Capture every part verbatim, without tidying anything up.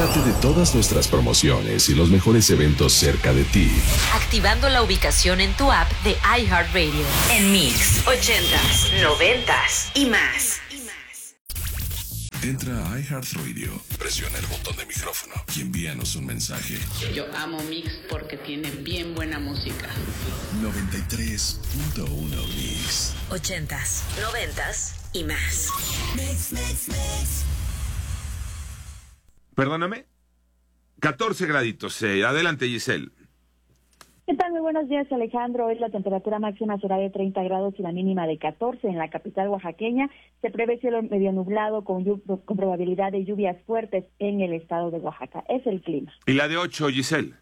Entérate de todas nuestras promociones y los mejores eventos cerca de ti, activando la ubicación en tu app de iHeartRadio. En Mix, ochentas, noventas y más. Entra a iHeartRadio, presiona el botón de micrófono y envíanos un mensaje. Yo amo Mix porque tiene bien buena música. noventa y tres punto uno Mix. Ochentas, noventas y más. Mix, mix, mix. Perdóname. catorce graditos. Eh, adelante, Giselle. ¿Qué tal? Muy buenos días, Alejandro. Hoy la temperatura máxima será de treinta grados y la mínima de catorce en la capital oaxaqueña. Se prevé cielo medio nublado con, con probabilidad de lluvias fuertes en el estado de Oaxaca. Es el clima. ¿Y la de ocho, Giselle?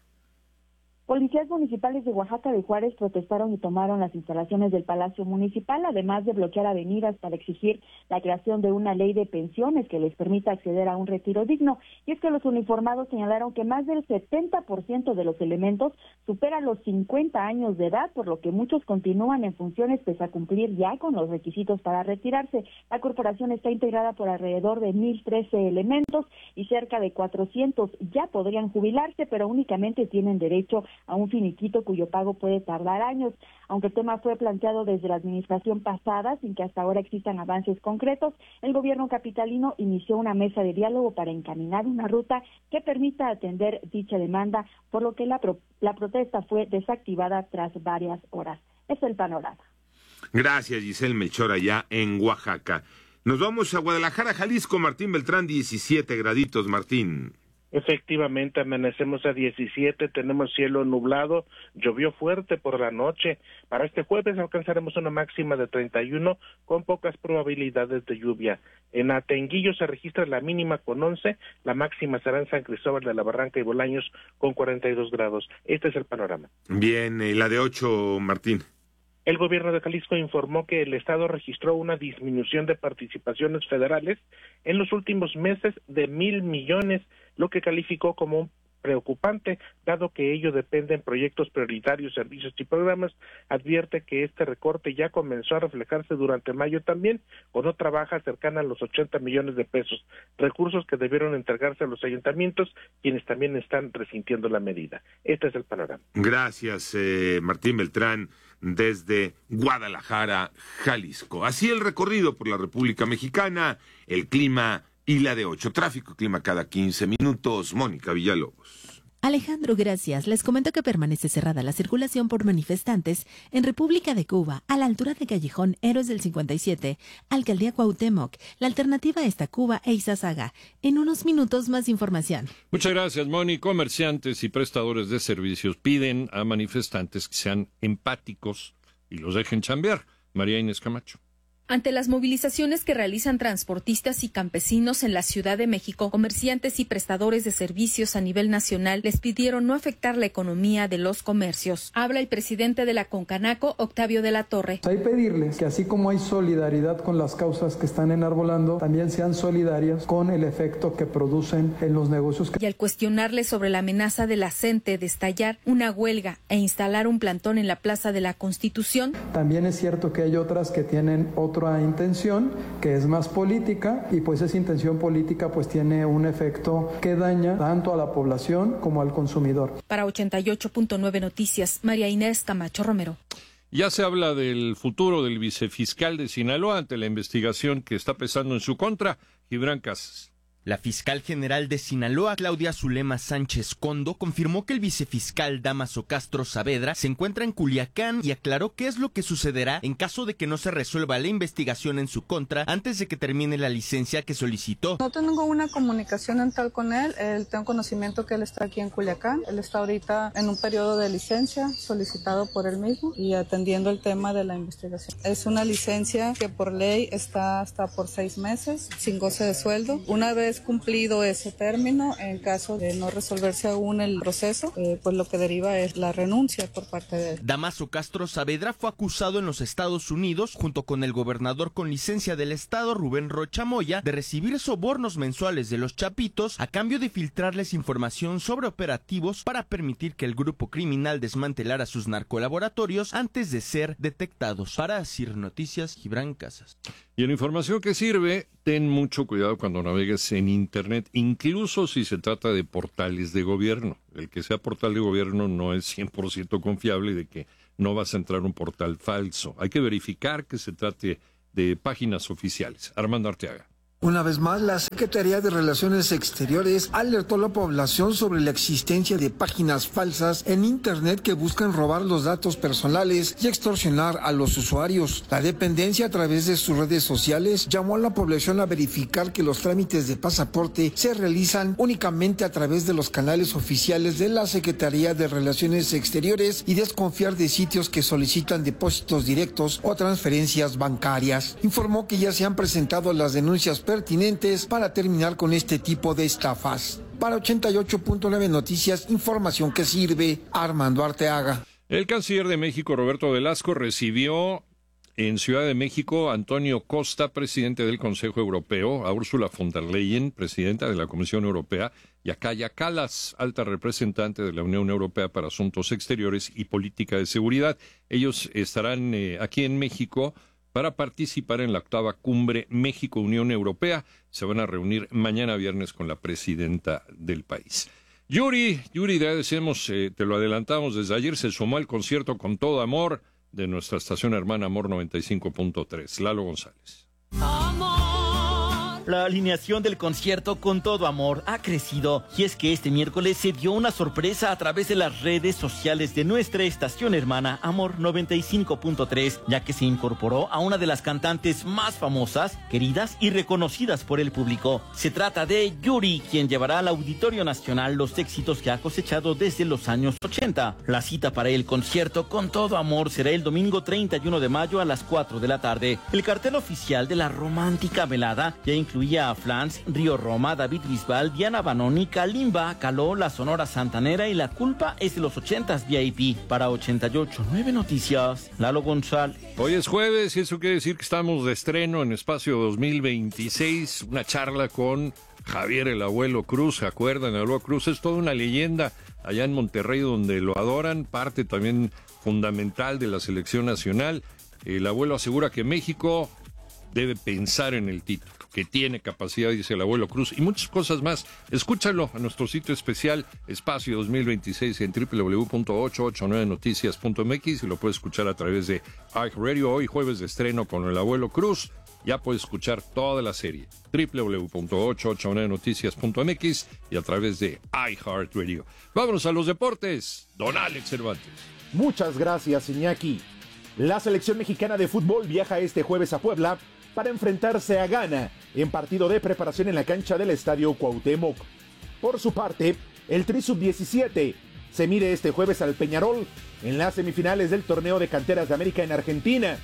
Policías municipales de Oaxaca de Juárez protestaron y tomaron las instalaciones del Palacio Municipal, además de bloquear avenidas para exigir la creación de una ley de pensiones que les permita acceder a un retiro digno. Y es que los uniformados señalaron que más del setenta por ciento de los elementos superan los cincuenta años de edad, por lo que muchos continúan en funciones pese a cumplir ya con los requisitos para retirarse. La corporación está integrada por alrededor de mil trece elementos y cerca de cuatrocientos ya podrían jubilarse, pero únicamente tienen derecho a un finiquito cuyo pago puede tardar años. Aunque el tema fue planteado desde la administración pasada, sin que hasta ahora existan avances concretos, el gobierno capitalino inició una mesa de diálogo para encaminar una ruta que permita atender dicha demanda, por lo que la, pro- la protesta fue desactivada tras varias horas. Ese es el panorama. Gracias, Giselle Melchor, allá en Oaxaca. Nos vamos a Guadalajara, Jalisco. Martín Beltrán, diecisiete graditos, Martín. Efectivamente, amanecemos a diecisiete, tenemos cielo nublado, llovió fuerte por la noche. Para este jueves alcanzaremos una máxima de treinta y uno con pocas probabilidades de lluvia. En Atenguillo se registra la mínima con once, la máxima será en San Cristóbal de la Barranca y Bolaños con cuarenta y dos grados. Este es el panorama. Bien, ¿y la de ocho, Martín? El gobierno de Jalisco informó que el estado registró una disminución de participaciones federales en los últimos meses de mil millones, lo que calificó como preocupante, dado que ello depende en proyectos prioritarios, servicios y programas. Advierte que este recorte ya comenzó a reflejarse durante mayo también, con otra baja cercana a los ochenta millones de pesos, recursos que debieron entregarse a los ayuntamientos, quienes también están resintiendo la medida. Este es el panorama. Gracias, eh, Martín Beltrán, desde Guadalajara, Jalisco. Así el recorrido por la República Mexicana, el clima y la de ocho. Tráfico, clima cada quince minutos. Mónica Villalobos. Alejandro, gracias. Les comento que permanece cerrada la circulación por manifestantes en República de Cuba, a la altura de Callejón Héroes del cincuenta y siete, Alcaldía Cuauhtémoc. La alternativa es Tacuba e Izazaga. En unos minutos más información. Muchas gracias, Moni. Comerciantes y prestadores de servicios piden a manifestantes que sean empáticos y los dejen chambear. María Inés Camacho. Ante las movilizaciones que realizan transportistas y campesinos en la Ciudad de México, comerciantes y prestadores de servicios a nivel nacional les pidieron no afectar la economía de los comercios. Habla el presidente de la Concanaco, Octavio de la Torre. Hay que pedirles que así como hay solidaridad con las causas que están enarbolando, también sean solidarias con el efecto que producen en los negocios. Y al cuestionarle sobre la amenaza de la CENTE de estallar una huelga e instalar un plantón en la Plaza de la Constitución. También es cierto que hay otras que tienen otra intención, que es más política, y pues esa intención política pues tiene un efecto que daña tanto a la población como al consumidor. Para ochenta y ocho punto nueve Noticias, María Inés Camacho Romero. Ya se habla del futuro del vicefiscal de Sinaloa ante la investigación que está pesando en su contra, Gibran Casas. La fiscal general de Sinaloa, Claudia Zulema Sánchez Condo, confirmó que el vicefiscal Dámaso Castro Saavedra se encuentra en Culiacán y aclaró qué es lo que sucederá en caso de que no se resuelva la investigación en su contra antes de que termine la licencia que solicitó. No tengo una comunicación en tal con él, él tengo conocimiento que él está aquí en Culiacán, él está ahorita en un periodo de licencia solicitado por él mismo y atendiendo el tema de la investigación. Es una licencia que por ley está hasta por seis meses, sin goce de sueldo. Una vez cumplido ese término, en caso de no resolverse aún el proceso, eh, pues lo que deriva es la renuncia por parte de él. Dámaso Castro Saavedra fue acusado en los Estados Unidos, junto con el gobernador con licencia del estado, Rubén Rocha Moya, de recibir sobornos mensuales de los Chapitos a cambio de filtrarles información sobre operativos para permitir que el grupo criminal desmantelara sus narcolaboratorios antes de ser detectados. Para Asir Noticias, Gibran Casas. Y en información que sirve, ten mucho cuidado cuando navegues en Internet, incluso si se trata de portales de gobierno. El que sea portal de gobierno no es cien por ciento confiable de que no vas a entrar a un portal falso. Hay que verificar que se trate de páginas oficiales. Armando Arteaga. Una vez más, la Secretaría de Relaciones Exteriores alertó a la población sobre la existencia de páginas falsas en Internet que buscan robar los datos personales y extorsionar a los usuarios. La dependencia, a través de sus redes sociales, llamó a la población a verificar que los trámites de pasaporte se realizan únicamente a través de los canales oficiales de la Secretaría de Relaciones Exteriores y desconfiar de sitios que solicitan depósitos directos o transferencias bancarias. Informó que ya se han presentado las denuncias pertinentes para terminar con este tipo de estafas. Para ochenta y ocho punto nueve Noticias, información que sirve. Armando Arteaga. El canciller de México, Roberto Velasco, recibió en Ciudad de México a Antonio Costa, presidente del Consejo Europeo, a Ursula von der Leyen, presidenta de la Comisión Europea, y a Kaja Kallas, alta representante de la Unión Europea para Asuntos Exteriores y Política de Seguridad. Ellos estarán eh, aquí en México para participar en la octava cumbre México-Unión Europea. Se van a reunir mañana viernes con la presidenta del país. Yuri, Yuri, ya decíamos, eh, te lo adelantamos desde ayer, se sumó al concierto Con Todo Amor de nuestra estación hermana Amor noventa y cinco punto tres. Lalo González. La alineación del concierto Con Todo Amor ha crecido, y es que este miércoles se dio una sorpresa a través de las redes sociales de nuestra estación hermana Amor noventa y cinco punto tres, ya que se incorporó a una de las cantantes más famosas, queridas y reconocidas por el público. Se trata de Yuri, quien llevará al Auditorio Nacional los éxitos que ha cosechado desde los años ochenta. La cita para el concierto Con Todo Amor será el domingo treinta y uno de mayo a las cuatro de la tarde. El cartel oficial de la romántica velada ya incluye Incluía a Flans, Río Roma, David Bisbal, Diana Banoni, Kalimba, Caló, La Sonora Santanera y La Culpa es de los ochentas V I P. Para ochenta y ocho punto nueve Noticias, Lalo González. Hoy es jueves y eso quiere decir que estamos de estreno en Espacio dos mil veintiséis, una charla con Javier el Abuelo Cruz. ¿Se acuerdan? El Abuelo Cruz es toda una leyenda allá en Monterrey donde lo adoran, parte también fundamental de la selección nacional. El abuelo asegura que México debe pensar en el título, que tiene capacidad, dice el Abuelo Cruz, y muchas cosas más. Escúchalo a nuestro sitio especial Espacio dos mil veintiséis en doble u doble u doble u punto ochocientos ochenta y nueve noticias punto m x y lo puedes escuchar a través de iHeartRadio. Hoy jueves de estreno con el Abuelo Cruz. Ya puedes escuchar toda la serie doble u doble u doble u punto ochocientos ochenta y nueve noticias punto m x y a través de iHeartRadio. Vámonos a los deportes. Don Alex Cervantes. Muchas gracias, Iñaki. La selección mexicana de fútbol viaja este jueves a Puebla para enfrentarse a Ghana en partido de preparación en la cancha del Estadio Cuauhtémoc. Por su parte, el Tri sub diecisiete se mide este jueves al Peñarol en las semifinales del torneo de canteras de América en Argentina.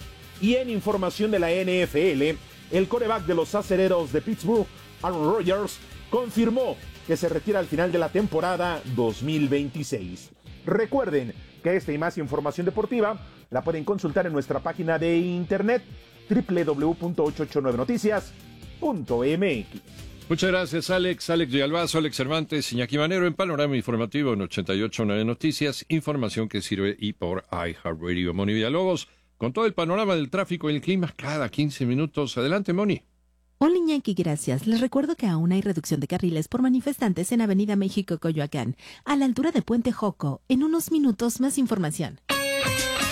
Y en información de la N F L, el quarterback de los Acereros de Pittsburgh, Aaron Rodgers, confirmó que se retira al final de la temporada dos mil veintiséis. Recuerden que esta y más información deportiva la pueden consultar en nuestra página de internet doble u doble u doble u punto ochocientos ochenta y nueve noticias punto m x. Muchas gracias, Alex. Alex de Albazo, Alex Cervantes, Iñaki Manero en Panorama Informativo en ochenta y ocho punto nueve Noticias, información que sirve y por iHeartRadio. Moni Villalobos, con todo el panorama del tráfico y el clima cada quince minutos. Adelante, Moni. Hola, Iñaki, gracias. Les recuerdo que aún hay reducción de carriles por manifestantes en Avenida México, Coyoacán, a la altura de Puente Joco. En unos minutos, más información.